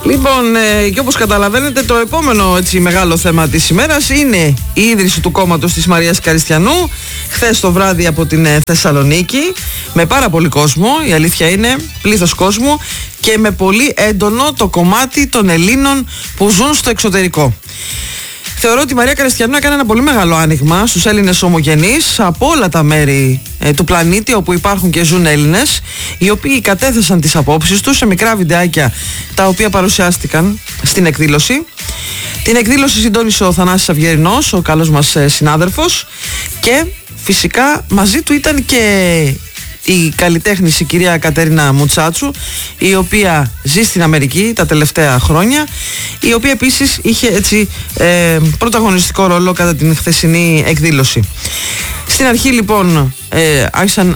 Λοιπόν, και όπως καταλαβαίνετε, το επόμενο μεγάλο θέμα της ημέρας είναι η ίδρυση του κόμματος της Μαρίας Καριστιανού χθες το βράδυ από την Θεσσαλονίκη, με πάρα πολύ κόσμο, η αλήθεια είναι, πλήθος κόσμου, και με πολύ έντονο το κομμάτι των Ελλήνων που ζουν στο εξωτερικό. Θεωρώ ότι η Μαρία Καριστιανού έκανε ένα πολύ μεγάλο άνοιγμα στους Έλληνες ομογενείς από όλα τα μέρη του πλανήτη όπου υπάρχουν και ζουν Έλληνες, οι οποίοι κατέθεσαν τις απόψεις τους σε μικρά βιντεάκια τα οποία παρουσιάστηκαν στην εκδήλωση. Την εκδήλωση συντόνισε ο Θανάσης Αυγερινός, ο καλός μας συνάδελφος, και φυσικά μαζί του ήταν και η καλλιτέχνης η κυρία Κατερίνα Μουτσάτσου, η οποία ζει στην Αμερική τα τελευταία χρόνια, η οποία επίσης είχε πρωταγωνιστικό ρόλο κατά την χθεσινή εκδήλωση. Στην αρχή λοιπόν άρχισαν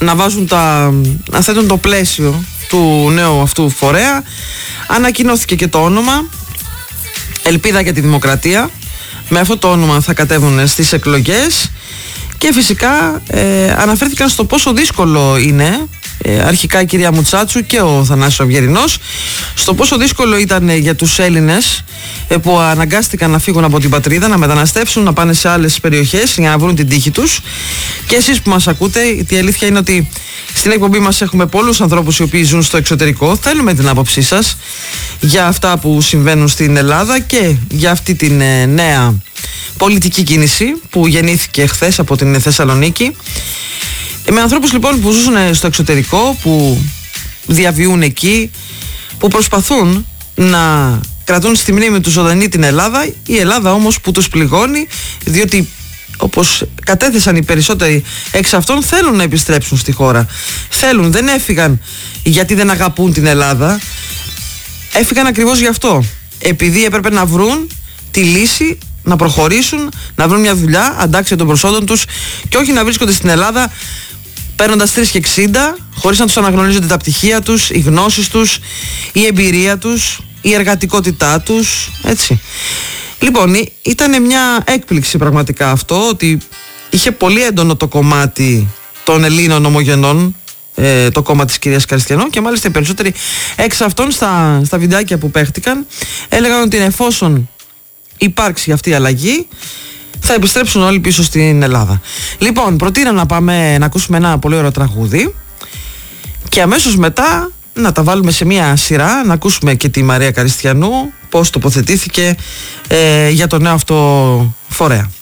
να θέτουν το πλαίσιο του νέου αυτού φορέα. Ανακοινώθηκε και το όνομα, Ελπίδα για τη Δημοκρατία. Με αυτό το όνομα θα κατέβουν στις εκλογές. Και φυσικά αναφέρθηκαν στο πόσο δύσκολο είναι, αρχικά η κυρία Μουτσάτσου και ο Θανάσης Αυγερινός, στο πόσο δύσκολο ήταν για τους Έλληνες που αναγκάστηκαν να φύγουν από την πατρίδα, να μεταναστεύσουν, να πάνε σε άλλες περιοχές για να βρουν την τύχη τους. Και εσείς που μας ακούτε, η αλήθεια είναι ότι στην εκπομπή μας έχουμε πολλούς ανθρώπους οι οποίοι ζουν στο εξωτερικό. Θέλουμε την άποψή σας για αυτά που συμβαίνουν στην Ελλάδα και για αυτή την νέα πολιτική κίνηση που γεννήθηκε χθες από την Θεσσαλονίκη. Με ανθρώπους λοιπόν που ζουν στο εξωτερικό, που διαβιούν εκεί, που προσπαθούν να κρατούν στη μνήμη τους ζωντανή την Ελλάδα, η Ελλάδα όμως που τους πληγώνει, διότι όπως κατέθεσαν οι περισσότεροι εξ αυτών θέλουν να επιστρέψουν στη χώρα. Θέλουν, δεν έφυγαν γιατί δεν αγαπούν την Ελλάδα, έφυγαν ακριβώς γι' αυτό. Επειδή έπρεπε να βρουν τη λύση, να προχωρήσουν, να βρουν μια δουλειά αντάξια των προσόντων τους και όχι να βρίσκονται στην Ελλάδα παίρνοντας 3 και 60, χωρίς να τους αναγνωρίζονται τα πτυχία τους, οι γνώσεις τους, η εμπειρία τους, η εργατικότητά τους, έτσι. Λοιπόν, ήταν μια έκπληξη πραγματικά αυτό, ότι είχε πολύ έντονο το κομμάτι των Ελλήνων ομογενών, το κόμμα της κυρίας Καριστιανού, και μάλιστα οι περισσότεροι εξ αυτών στα βιντεάκια που παίχτηκαν έλεγαν ότι εφόσον υπάρξει αυτή η αλλαγή θα επιστρέψουν όλοι πίσω στην Ελλάδα. Λοιπόν, προτείνω να πάμε να ακούσουμε ένα πολύ ωραίο τραγούδι και αμέσως μετά να τα βάλουμε σε μια σειρά, να ακούσουμε και τη Μαρία Καριστιανού πώς τοποθετήθηκε για το νέο αυτό φορέα.